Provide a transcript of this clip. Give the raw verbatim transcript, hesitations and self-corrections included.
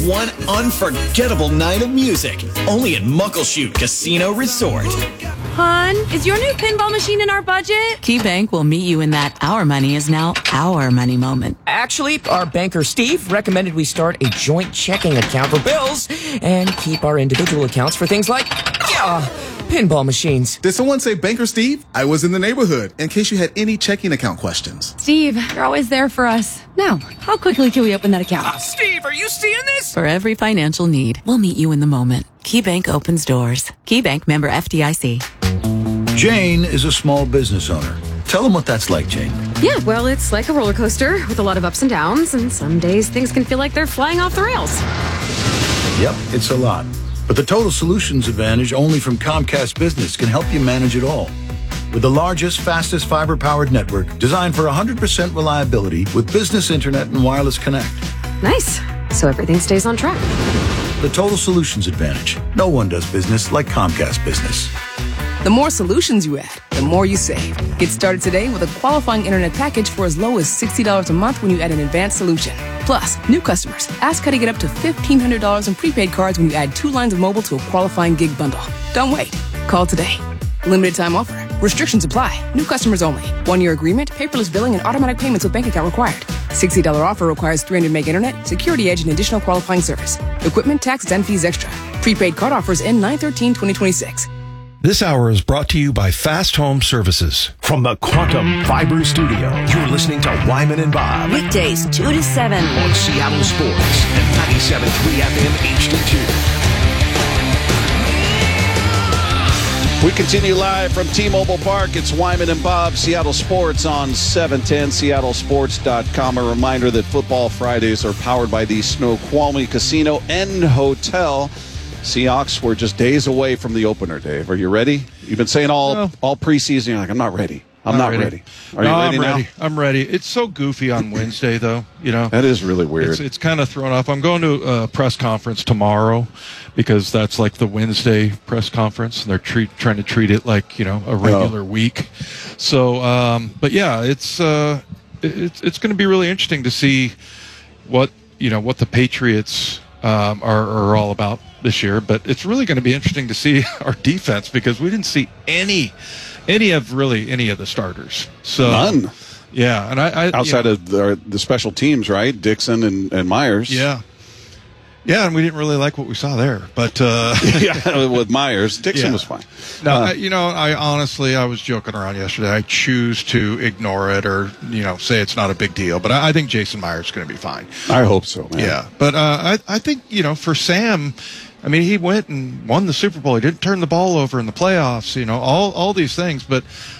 One unforgettable night of music, only at Muckleshoot Casino Resort. Hon, is your new pinball machine in our budget? KeyBank will meet you in that our money is now our money moment. Actually, our banker Steve recommended we start a joint checking account for bills and keep our individual accounts for things like, yeah, pinball machines. Did someone say Banker Steve? I was in the neighborhood, in case you had any checking account questions. Steve, you're always there for us. Now, how quickly can we open that account? Uh, Steve, are you seeing this? For every financial need, we'll meet you in the moment. KeyBank opens doors. KeyBank, member F D I C. Jane is a small business owner. Tell them what that's like, Jane. Yeah, well, it's like a roller coaster with a lot of ups and downs, and some days things can feel like they're flying off the rails. Yep, it's a lot. But the Total Solutions Advantage only from Comcast Business can help you manage it all. With the largest, fastest fiber-powered network designed for one hundred percent reliability with business internet and wireless connect. Nice. So everything stays on track. The Total Solutions Advantage. No one does business like Comcast Business. The more solutions you add, the more you save. Get started today with a qualifying internet package for as low as sixty dollars a month when you add an advanced solution. Plus, new customers, ask how to get up to fifteen hundred dollars in prepaid cards when you add two lines of mobile to a qualifying gig bundle. Don't wait. Call today. Limited time offer. Restrictions apply. New customers only. One-year agreement, paperless billing, and automatic payments with bank account required. sixty dollars offer requires three hundred meg internet, security edge, and additional qualifying service. Equipment, taxes, and fees extra. Prepaid card offers end nine thirteen twenty twenty-six. This hour is brought to you by Fast Home Services. From the Quantum Fiber Studio, you're listening to Wyman and Bob. Weekdays, two to seven. On Seattle Sports and ninety-seven point three F M H D two. We continue live from T-Mobile Park. It's Wyman and Bob, Seattle Sports on seven ten, seattle sports dot com. A reminder that Football Fridays are powered by the Snoqualmie Casino and Hotel. Seahawks were just days away from the opener, Dave. Are you ready? You've been saying all no. all preseason, you're like, I'm not ready. I'm not, not ready. ready. Are no, you ready I'm now? ready. I'm ready. It's so goofy on Wednesday, though. You know, that is really weird. It's, it's kind of thrown off. I'm going to a press conference tomorrow because that's like the Wednesday press conference, and they're treat, trying to treat it like, you know, a regular oh. week. So, um, but yeah, it's uh, it's it's going to be really interesting to see what you know what the Patriots um, are, are all about this year. But it's really going to be interesting to see our defense because we didn't see any. Any of really any of the starters. So none. Yeah, and I, I outside you know, of the, the special teams, right? Dixon and, and Myers. Yeah, yeah, and we didn't really like what we saw there, but uh, yeah, with Myers, Dixon yeah. was fine. No, uh, I, you know, I honestly I was joking around yesterday. I choose to ignore it or you know say it's not a big deal, but I, I think Jason Myers is going to be fine. I hope so, man. Yeah, but uh, I I think you know for Sam. I mean, he went and won the Super Bowl. He didn't turn the ball over in the playoffs, you know, all all these things. But